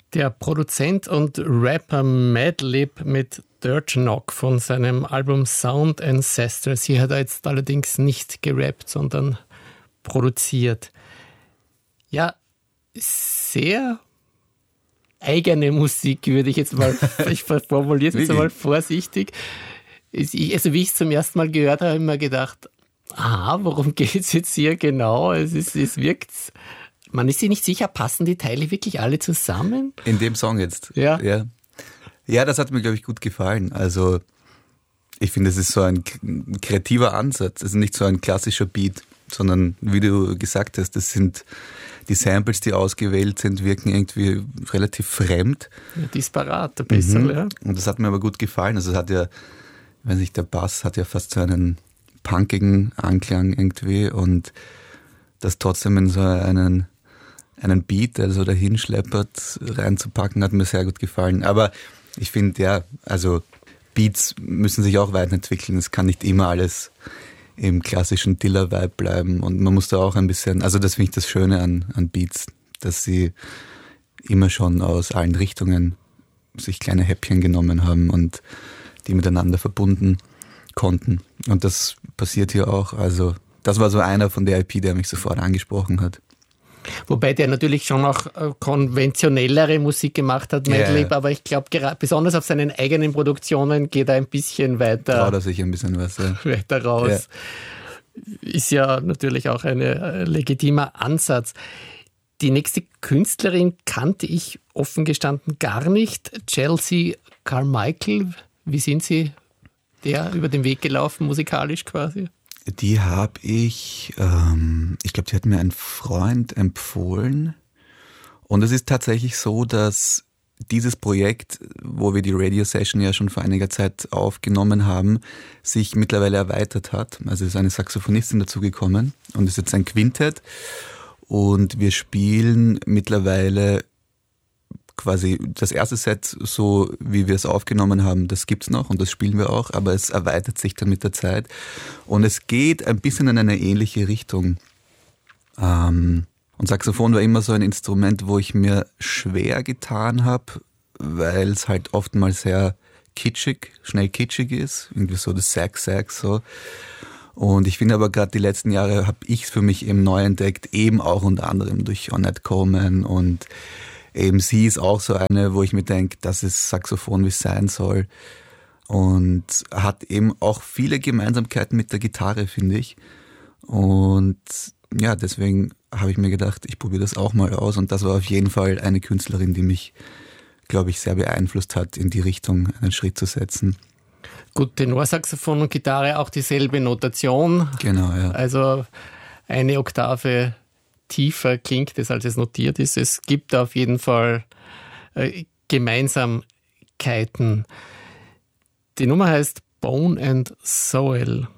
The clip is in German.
Der Produzent und Rapper Madlib mit Dirt Knock von seinem Album Sound Ancestors. Hier hat er jetzt allerdings nicht gerappt, sondern produziert. Ja, sehr eigene Musik, würde ich jetzt mal, ich formuliere es jetzt mal vorsichtig. Also wie ich es zum ersten Mal gehört habe, habe ich mir gedacht, worum geht es jetzt hier genau? Es wirkt... Man ist sich nicht sicher, passen die Teile wirklich alle zusammen? In dem Song jetzt? Ja. Ja, das hat mir, glaube ich, gut gefallen. Also ich finde, es ist so ein kreativer Ansatz. Es ist nicht so ein klassischer Beat, sondern wie du gesagt hast, das sind die Samples, die ausgewählt sind, wirken irgendwie relativ fremd. Ja, disparat ein bisschen, ja. Und das hat mir aber gut gefallen. Also es hat ja, weiß nicht, der Bass hat ja fast so einen punkigen Anklang irgendwie und das trotzdem in so einen Beat, der so dahin schleppert, reinzupacken, hat mir sehr gut gefallen. Aber ich finde, ja, also Beats müssen sich auch weiterentwickeln. Es kann nicht immer alles im klassischen Dilla-Vibe bleiben. Und man muss da auch ein bisschen, also das finde ich das Schöne an Beats, dass sie immer schon aus allen Richtungen sich kleine Häppchen genommen haben und die miteinander verbunden konnten. Und das passiert hier auch. Also das war so einer von der IP, der mich sofort angesprochen hat. Wobei der natürlich schon auch konventionellere Musik gemacht hat, Madlib, aber ich glaube, besonders auf seinen eigenen Produktionen geht er ein bisschen weiter. Traut er sich ein bisschen was. Ja. Weiter raus. Ja. Ist ja natürlich auch ein legitimer Ansatz. Die nächste Künstlerin kannte ich offen gestanden gar nicht. Chelsea Carmichael, wie sind Sie der über den Weg gelaufen, musikalisch quasi? Die habe ich glaube, die hat mir ein Freund empfohlen. Und es ist tatsächlich so, dass dieses Projekt, wo wir die Radio-Session ja schon vor einiger Zeit aufgenommen haben, sich mittlerweile erweitert hat. Also ist eine Saxophonistin dazugekommen und ist jetzt ein Quintett. Und wir spielen mittlerweile quasi das erste Set, so wie wir es aufgenommen haben, das gibt's noch und das spielen wir auch, aber es erweitert sich dann mit der Zeit und es geht ein bisschen in eine ähnliche Richtung. Und Saxophon war immer so ein Instrument, wo ich mir schwer getan habe, weil es halt oftmals sehr schnell kitschig ist, irgendwie so das Sax so. Und ich finde aber gerade die letzten Jahre habe ich es für mich eben neu entdeckt, eben auch unter anderem durch Ornette Coleman und eben sie ist auch so eine, wo ich mir denke, das ist Saxophon, wie es sein soll. Und hat eben auch viele Gemeinsamkeiten mit der Gitarre, finde ich. Und ja, deswegen habe ich mir gedacht, ich probiere das auch mal aus. Und das war auf jeden Fall eine Künstlerin, die mich, glaube ich, sehr beeinflusst hat, in die Richtung einen Schritt zu setzen. Gut, Tenorsaxophon und Gitarre auch dieselbe Notation. Genau, ja. Also eine Oktave tiefer klingt es, als es notiert ist. Es gibt auf jeden Fall Gemeinsamkeiten. Die Nummer heißt Bone and Soil.